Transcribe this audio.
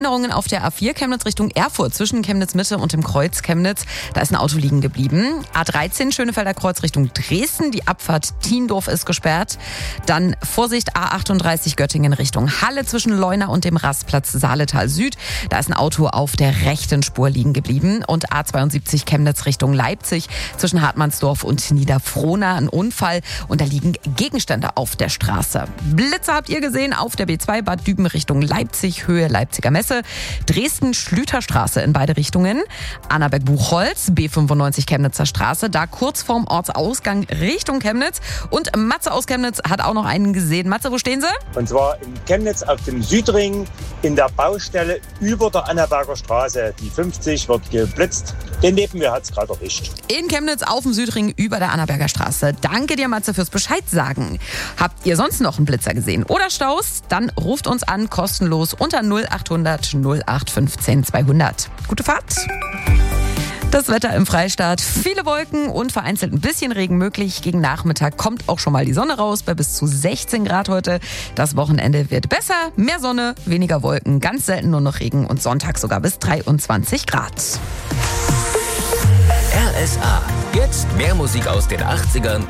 Änderungen auf der A4 Chemnitz Richtung Erfurt zwischen Chemnitz Mitte und dem Kreuz Chemnitz. Da ist ein Auto liegen geblieben. A13 Schönefelder Kreuz Richtung Dresden. Die Abfahrt Tiendorf ist gesperrt. Dann Vorsicht A38 Göttingen Richtung Halle zwischen Leuna und dem Rastplatz Saaletal Süd. Da ist ein Auto auf der rechten Spur liegen geblieben. Und A72 Chemnitz Richtung Leipzig zwischen Hartmannsdorf und Niederfrohna. Ein Unfall und da liegen Gegenstände auf der Straße. Blitze habt ihr gesehen auf der B2 Bad Düben Richtung Leipzig, Höhe Leipziger Messe. Dresden-Schlüterstraße in beide Richtungen. Annaberg-Buchholz, B95 Chemnitzer Straße, da kurz vorm Ortsausgang Richtung Chemnitz. Und Matze aus Chemnitz hat auch noch einen gesehen. Matze, wo stehen Sie? Und zwar in Chemnitz auf dem Südring in der Baustelle über der Annaberger Straße. Die 50 wird geblitzt. Den neben mir hat es gerade erwischt. In Chemnitz auf dem Südring über der Annaberger Straße. Danke dir, Matze, fürs Bescheid sagen. Habt ihr sonst noch einen Blitzer gesehen oder Staus? Dann ruft uns an, kostenlos unter 0800 0815 200. Gute Fahrt! Das Wetter im Freistaat, viele Wolken und vereinzelt ein bisschen Regen möglich. Gegen Nachmittag kommt auch schon mal die Sonne raus bei bis zu 16 Grad heute. Das Wochenende wird besser, mehr Sonne, weniger Wolken, ganz selten nur noch Regen und Sonntag sogar bis 23 Grad. RSA. Jetzt mehr Musik aus den 80ern,